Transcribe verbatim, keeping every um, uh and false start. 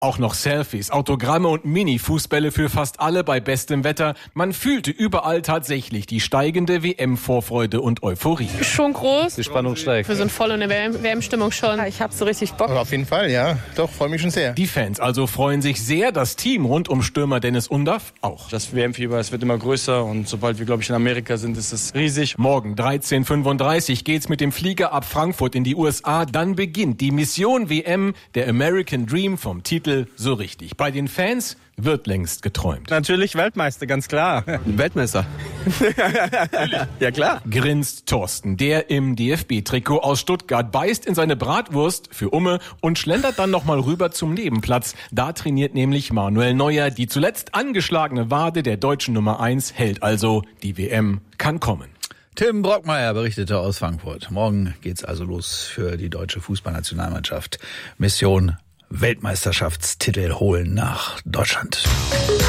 Auch noch Selfies, Autogramme und Mini-Fußbälle für fast alle bei bestem Wetter. Man fühlte überall tatsächlich die steigende W M-Vorfreude und Euphorie. Schon groß. Die Spannung steigt. Wir sind voll in der W M-Stimmung schon. Ich habe so richtig Bock. Auf jeden Fall, ja. Doch, freue mich schon sehr. Die Fans also freuen sich sehr, das Team rund um Stürmer Dennis Undaff auch. Das W M-Fieber, es wird immer größer und sobald wir, glaube ich, in Amerika sind, ist es riesig. Morgen dreizehn Uhr fünfunddreißig geht's mit dem Flieger ab Frankfurt in die U S A. Dann beginnt die Mission W M, der American Dream vom Titel so richtig. Bei den Fans wird längst geträumt. Natürlich Weltmeister, ganz klar. Weltmeister. Ja, klar. Grinst Thorsten, der im D F B-Trikot aus Stuttgart, beißt in seine Bratwurst für Umme und schlendert dann nochmal rüber zum Nebenplatz. Da trainiert nämlich Manuel Neuer. Die zuletzt angeschlagene Wade der deutschen Nummer eins hält also. Die W M kann kommen. Tim Brockmeier berichtete aus Frankfurt. Morgen geht's also los für die deutsche Fußballnationalmannschaft. Mission Weltmeisterschaftstitel holen nach Deutschland.